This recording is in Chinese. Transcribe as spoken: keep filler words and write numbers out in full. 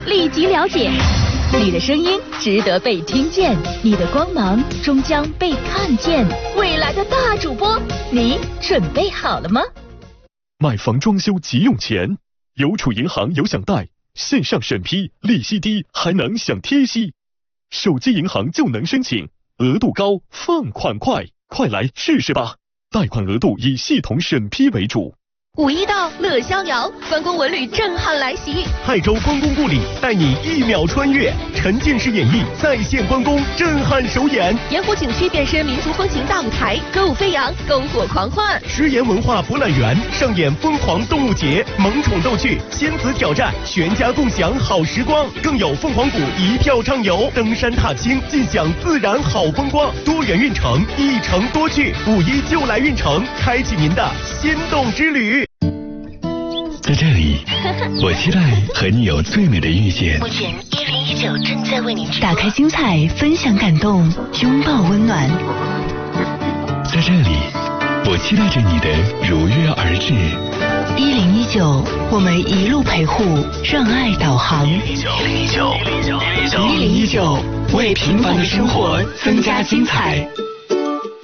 立即了解，你的声音值得被听见，你的光芒终将被看见。未来的大主播，你准备好了吗？ 买房装修急用钱，邮储银行有享贷，线上审批，利息低，还能享贴息。手机银行就能申请，额度高，放款快，快来试试吧！贷款额度以系统审批为主。 五一到，乐逍遥，关公文旅震撼来袭。 泰州关公故里带你一秒穿越，沉浸式演绎再现关公震撼首演。 盐湖景区变身民族风情大舞台，歌舞飞扬，篝火狂欢。 食盐文化博览园上演疯狂动物节，萌宠逗趣，仙子挑战，全家共享好时光。更有凤凰谷一票畅游，登山踏青，尽享自然好风光。多元运城，一城多趣，五一就来运城，开启您的心动之旅。 在这里，我期待和你有最美的遇见。 目前一零一九正在为您直播。 打开精彩，分享感动，拥抱温暖。 在这里，我期待着你的如约而至。 一零一九，我们一路陪护，让爱导航。 一零一九，一零一九， 一零一九，为平凡的生活增加精彩。